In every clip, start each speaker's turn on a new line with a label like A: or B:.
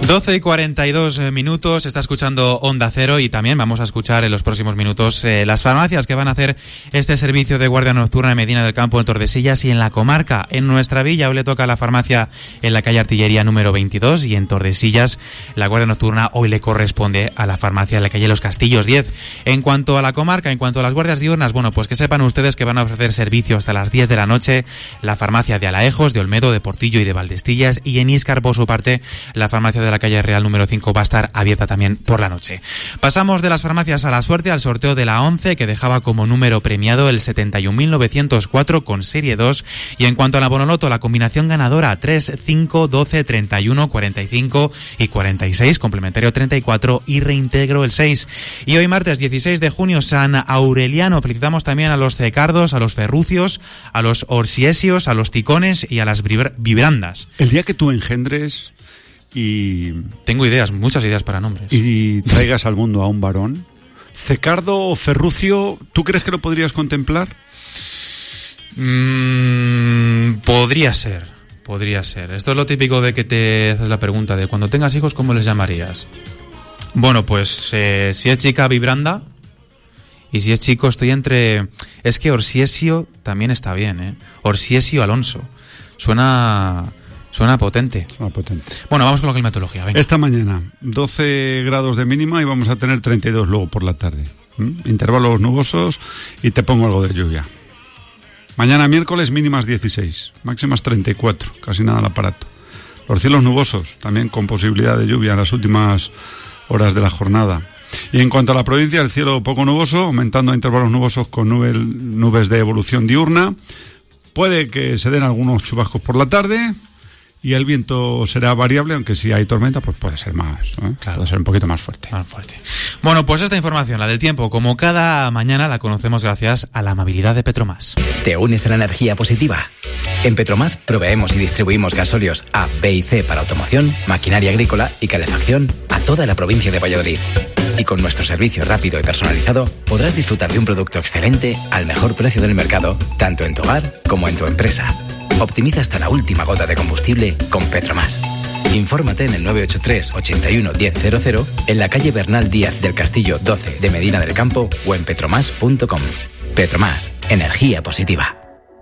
A: 12:42, está escuchando Onda Cero y también vamos a escuchar en los próximos minutos las farmacias que van a hacer este servicio de guardia nocturna en Medina del Campo, en Tordesillas y en la comarca. En nuestra villa hoy le toca a la farmacia en la calle Artillería número 22 y en Tordesillas la guardia nocturna hoy le corresponde a la farmacia en la calle Los Castillos 10. En cuanto a la comarca, en cuanto a las guardias diurnas, bueno, pues que sepan ustedes que van a ofrecer servicio hasta las 10 de la noche la farmacia de Alaejos, de Olmedo, de Portillo y de Valdestillas, y en Íscar, por su parte, la farmacia de la calle Real número 5 va a estar abierta también por la noche. Pasamos de las farmacias a la suerte, al sorteo de la 11, que dejaba como número premiado el 71.904 con serie 2, y en cuanto a la Bonoloto, la combinación ganadora 3, 5, 12, 31, 45 y 46, complementario 34 y reintegro el 6. Y hoy martes 16 de junio, San Aureliano. Felicitamos también a los cecardos, a los ferrucios, a los orsiesios, a los ticones y a las vibrandas.
B: El día que tú engendres y...
A: Tengo ideas, muchas ideas para nombres.
B: Y traigas al mundo a un varón, cecardo o ferrucio, ¿tú crees que lo podrías contemplar?
A: Podría ser. Esto es lo típico de que te haces la pregunta de cuando tengas hijos, ¿cómo les llamarías? Bueno, pues si es chica, vibranda. Y si es chico, estoy entre... Es que Orsiesio también está bien, ¿eh? Orsiesio Alonso. Suena potente. Bueno, vamos con la climatología. Venga.
B: Esta mañana, 12 grados de mínima y vamos a tener 32 luego por la tarde. Intervalos nubosos y te pongo algo de lluvia. Mañana miércoles mínimas 16, máximas 34, casi nada al aparato. Los cielos nubosos, también con posibilidad de lluvia en las últimas horas de la jornada. Y en cuanto a la provincia, el cielo poco nuboso, aumentando a intervalos nubosos con nubes de evolución diurna. Puede que se den algunos chubascos por la tarde y el viento será variable, aunque si hay tormenta, pues puede ser más, claro, puede ser un poquito más fuerte.
A: Bueno, pues esta información, la del tiempo, como cada mañana, la conocemos gracias a la amabilidad de Petromás.
C: ¿Te unes a la energía positiva? En Petromás proveemos y distribuimos gasóleos A, B y C para automoción, maquinaria agrícola y calefacción a toda la provincia de Valladolid. Y con nuestro servicio rápido y personalizado podrás disfrutar de un producto excelente al mejor precio del mercado, tanto en tu hogar como en tu empresa. Optimiza hasta la última gota de combustible con Petromás. Infórmate en el 983 81 1000, en la calle Bernal Díaz del Castillo 12 de Medina del Campo o en petromás.com. Petromás, energía positiva.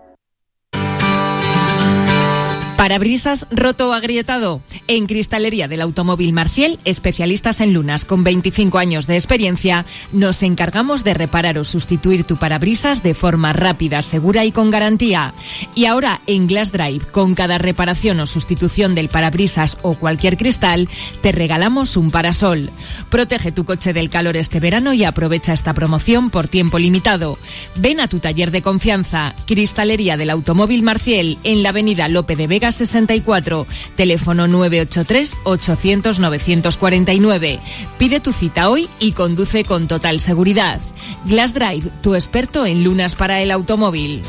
D: ¿Parabrisas roto o agrietado? En Cristalería del Automóvil Marcial, especialistas en lunas con 25 años de experiencia, nos encargamos de reparar o sustituir tu parabrisas de forma rápida, segura y con garantía. Y ahora en Glass Drive, con cada reparación o sustitución del parabrisas o cualquier cristal, te regalamos un parasol. Protege tu coche del calor este verano y aprovecha esta promoción por tiempo limitado. Ven a tu taller de confianza, Cristalería del Automóvil Marcial, en la avenida Lope de Vega 64, teléfono 983 800 949. Pide tu cita hoy y conduce con total seguridad. Glass Drive, tu experto en lunas para el automóvil.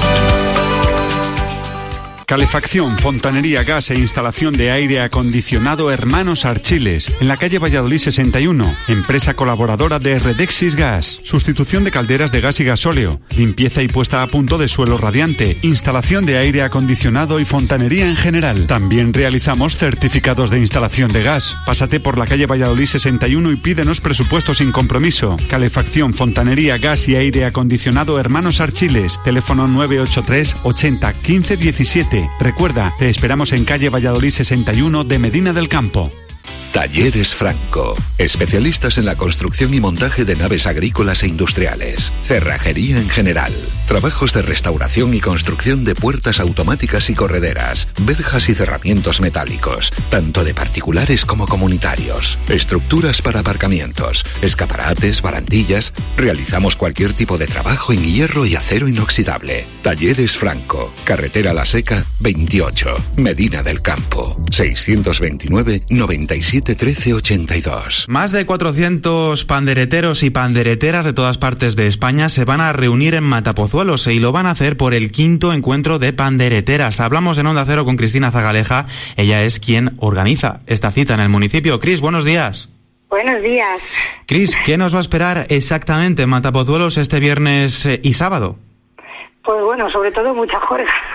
B: Calefacción, fontanería, gas e instalación de aire acondicionado Hermanos Archiles, en la calle Valladolid 61, empresa colaboradora de Redexis Gas, sustitución de calderas de gas y gasóleo, limpieza y puesta a punto de suelo radiante, instalación de aire acondicionado y fontanería en general. También realizamos certificados de instalación de gas. Pásate por la calle Valladolid 61 y pídenos presupuesto sin compromiso. Calefacción, fontanería, gas y aire acondicionado Hermanos Archiles, teléfono 983 80 15 17. Recuerda, te esperamos en calle Valladolid 61 de Medina del Campo.
E: Talleres Franco, especialistas en la construcción y montaje de naves agrícolas e industriales, cerrajería en general, trabajos de restauración y construcción de puertas automáticas y correderas, verjas y cerramientos metálicos, tanto de particulares como comunitarios, estructuras para aparcamientos, escaparates, barandillas. Realizamos cualquier tipo de trabajo en hierro y acero inoxidable. Talleres Franco, carretera La Seca 28, Medina del Campo, 629 97 1382.
A: Más de 400 pandereteros y pandereteras de todas partes de España se van a reunir en Matapozuelos y lo van a hacer por el 5º encuentro de pandereteras. Hablamos en Onda Cero con Cristina Zagaleja. Ella es quien organiza esta cita en el municipio. Cris, buenos días.
F: Buenos días.
A: Cris, ¿qué nos va a esperar exactamente en Matapozuelos este viernes y sábado?
F: Pues bueno, sobre todo mucha juerga.